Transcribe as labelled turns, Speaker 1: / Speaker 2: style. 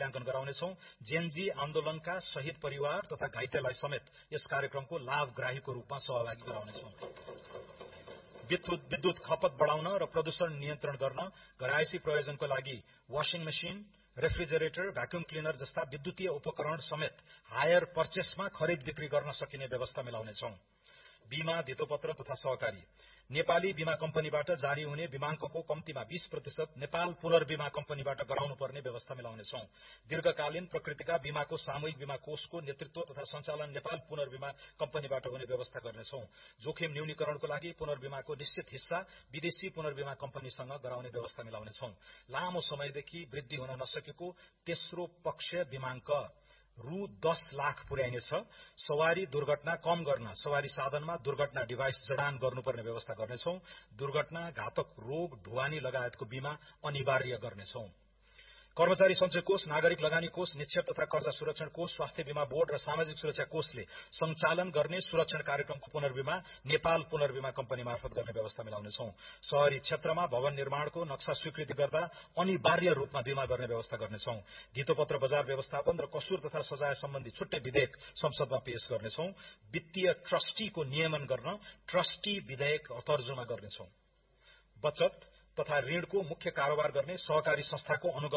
Speaker 1: मूल्याङ्कन गराउनेछौं। जेनजी आन्दोलनका शहीद परिवार तथा घाइतेलाई समेत यस कार्यक्रमको लाभग्राहीको रूपमा सहभागी गराउनेछौं। विद्युत खपत बढाउन र प्रदूषण नियन्त्रण गर्न घरायसी प्रयोजनको लागि washing machine, refrigerator, vacuum cleaner जस्ता विद्युतीय उपकरण समेत हायर पर्चेसमा खरिद बिक्री गर्न सकिने व्यवस्था मिलाउनेछौं। बीमा, धितोपत्र तथा सहकारी नेपाली बीमा कम्पनीबाट जारी हुने बीमाङ्कको कम्तीमा 20% नेपाल पुनर्बीमा कम्पनीबाट गराउनुपर्ने व्यवस्था मिलाउनेछौं। दीर्घकालीन प्रकृतिका बीमाको सामूहिक बीमा कोषको नेतृत्व तथा सञ्चालन नेपाल पुनर्बीमा कम्पनीबाट हुने व्यवस्था गर्नेछौं। जोखिम न्यूनीकरणको लागि पुनर्बीमाको निश्चित हिस्सा विदेशी पुनर्बीमा कम्पनीसँग गराउने व्यवस्था मिलाउनेछौं। लामो समयदेखि वृद्धि हुन नसकेको तेस्रो पक्ष बीमाङ्क रु 10 लाख पुर्याइनेछ। सवारी दुर्घटना कम गर्न सवारी साधनमा दुर्घटना डिभाइस जडान गर्नुपर्ने व्यवस्था गर्नेछौं। दुर्घटना, घातक रोग, ढुवानी लगायतको बीमा अनिवार्य गर्नेछौं। कर्मचारी सञ्चय कोष, नागरिक लगानी कोष, निक्षेप तथा कर्जा सुरक्षण कोष, स्वास्थ्य बीमा बोर्ड र सामाजिक सुरक्षा कोषले संचालन गर्ने सुरक्षण कार्यक्रमको पुनर्बीमा नेपाल पुनर्बीमा कम्पनी मार्फत गर्ने व्यवस्था मिलाउनेछौं। शहरी क्षेत्रमा भवन निर्माणको नक्सा स्वीकृति गर्दा अनिवार्य रूपमा बीमा गर्ने व्यवस्था गर्नेछौं। धितोपत्र बजार व्यवस्थापन र कसुर तथा सजाय सम्बन्धी छुट्टै विधेयक संसदमा पेश गर्नेछौं। वित्तीय ट्रस्टीको नियमन गर्न ट्रस्टी विधेयक तर्जुमा गर्नेछौं। बचत तथा ऋणको मुख्य कारोबार गर्ने सहकारी संस्थाको